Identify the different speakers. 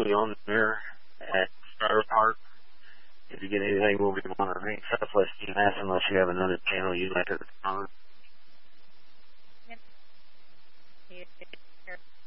Speaker 1: be on there at Starter Park. If you get anything over you want to ring Southwest EMS, unless you have another channel you'd like to respond.